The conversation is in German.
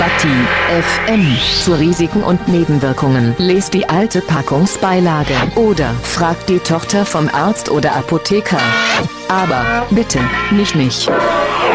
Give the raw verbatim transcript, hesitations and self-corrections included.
Homöopathie F M. Zu Risiken und Nebenwirkungen lest die alte Packungsbeilage oder fragt die Tochter vom Arzt oder Apotheker. Aber bitte, nicht mich.